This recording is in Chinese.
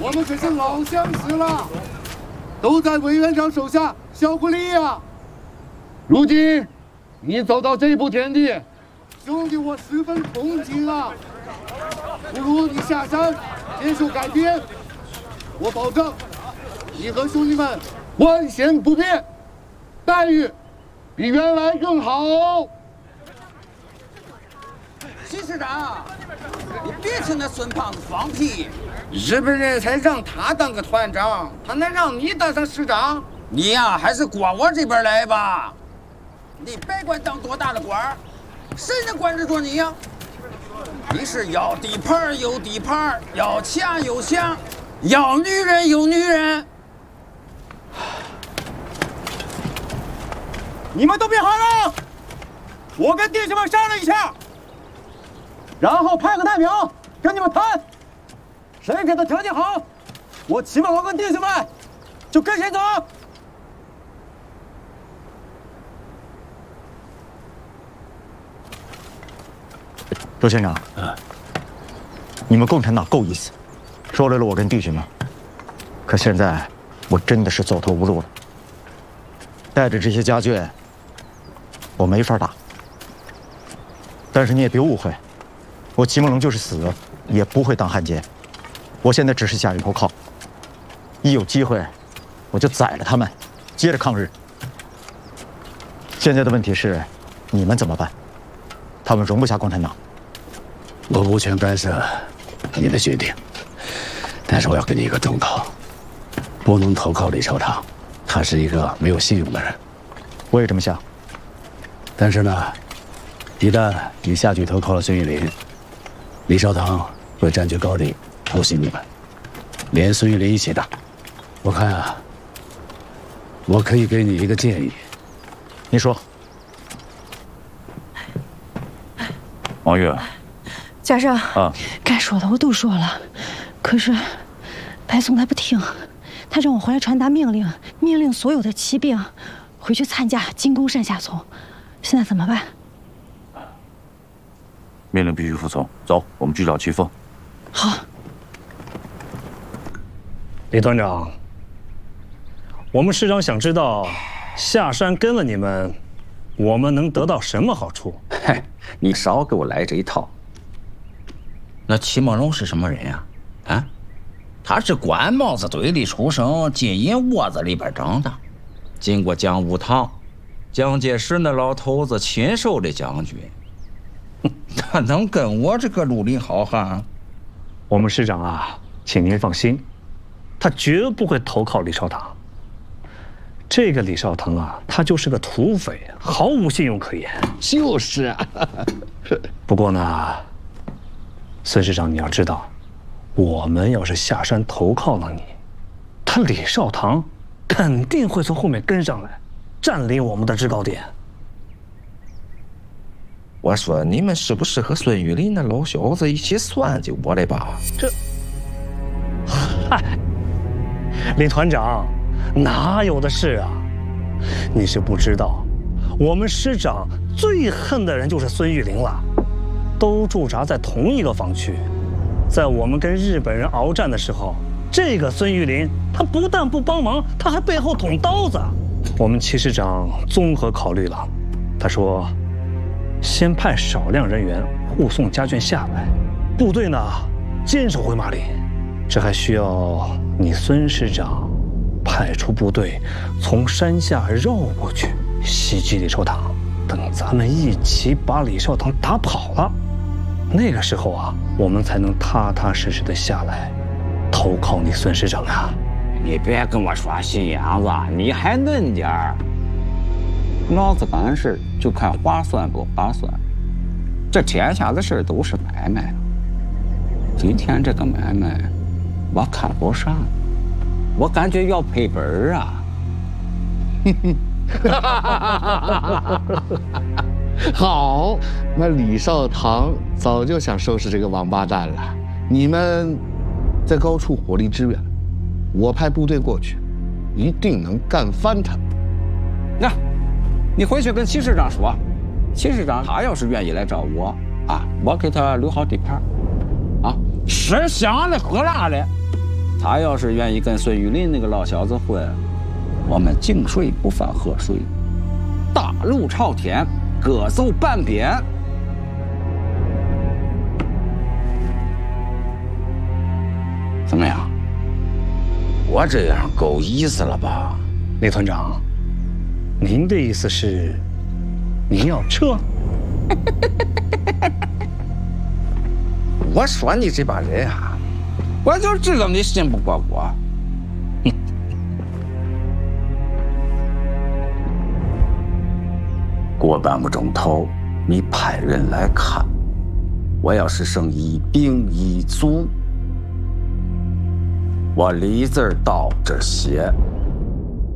我们可是老相识了，都在委员长手下效过力呀。如今你走到这步田地，兄弟我十分同情啊。不如你下山接受改编，我保证你和兄弟们万险不变，待遇比原来更好。 徐市长，你别听那孙胖子放屁。 日本人才让他当个团长，他能让你当上市长？ 你呀，还是过我这边来吧。你别管当多大的官儿，谁能管得着你呀？你是要地盘有地盘，要钱有钱，要女人有女人。 你们都别喊了，我跟弟兄们商量一下，然后派个代表跟你们谈，谁给的条件好，我起码我跟弟兄们就跟谁走。 周县长，你们共产党够意思，收留了我跟弟兄们，可现在我真的是走投无路了，带着这些家眷，我没法打。但是你也别误会，我齐梦龙就是死也不会当汉奸，我现在只是下人投靠，一有机会我就宰了他们，接着抗日。现在的问题是，你们怎么办？他们容不下共产党。 我无权干涉你的决定，但是我要给你一个忠告，不能投靠李少棠，他是一个没有信用的人。 我也这么想。 但是呢，一旦你下去投靠了孙玉林，李少棠会占据高地偷袭你们，连孙玉林一起打。我看啊，我可以给你一个建议。 你说。 王玉。 家长啊，该说的我都说了，可是白松他不听，他让我回来传达命令，命令所有的骑兵回去参加进攻山下村。现在怎么办？ 命令必须服从。走，我们去找齐凤。 好。 李团长，我们师长想知道，下山跟了你们，我们能得到什么好处？ 嗨，你少给我来这一套。那齐梦龙是什么人呀？啊，他是官帽子堆里出生，金银窝子里边长大，经过讲武堂，蒋介石那老头子亲授的将军，他能跟我这个绿林好汉？ 我们师长啊，请您放心，他绝不会投靠李少棠。这个李少棠啊，他就是个土匪，毫无信用可言。 就是啊。 不过呢，孙师长，你要知道，我们要是下山投靠了你，他李少棠肯定会从后面跟上来，占领我们的制高点。 我说你们是不是和孙玉林那老小子一起算计我的吧？ 这，嗨，李团长，哪有的事啊？你是不知道，我们师长最恨的人就是孙玉林了。都驻扎在同一个防区，在我们跟日本人鏖战的时候，这个孙玉林他不但不帮忙，他还背后捅刀子。我们齐师长综合考虑了，他说，先派少量人员护送家眷下来，部队呢坚守回马里，这还需要你孙师长派出部队从山下绕过去袭击李少棠，等咱们一起把李少棠打跑了。那个时候啊，我们才能踏踏实实的下来，投靠你孙师长啊！ 你别跟我耍心眼子，你还嫩点儿。老子办事就看划算不划算，这天下的事都是买卖。今天这个买卖，我看不上，我感觉要赔本啊！ 好，那李少棠早就想收拾这个王八蛋了。你们在高处火力支援，我派部队过去，一定能干翻他。 那，你回去跟齐师长说，齐师长他要是愿意来找我啊，我给他留好地盘，啊，吃香的喝辣的， 他要是愿意跟孙玉林那个老小子混，我们井水不犯河水，大路朝天，各走半边。怎么样？我这样够意思了吧？ 雷团长，您的意思是，您要撤？ 我说你这帮人啊，我就知道你信不过我。过半个钟头，你派人来看，我要是剩一兵一卒，我李字到这写。